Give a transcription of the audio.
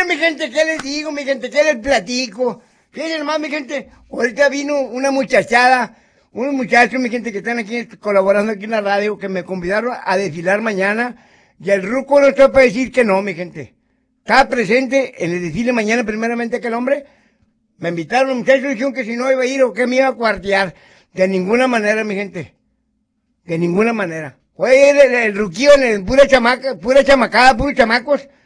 mi gente, ¿qué les digo, mi gente? ¿Qué les platico? Fíjense nomás, mi gente, ahorita vino una muchachada, unos muchachos, mi gente, que están aquí colaborando aquí en la radio, que me convidaron a desfilar mañana, y el ruco no está para decir que no, mi gente. Está presente en el desfile mañana, primeramente, aquel hombre. Me invitaron los muchachos, dijeron que si no iba a ir o que me iba a cuartear. De ninguna manera, mi gente. De ninguna manera. Oye, el ruquillo en el pura chamacada, puros chamacos,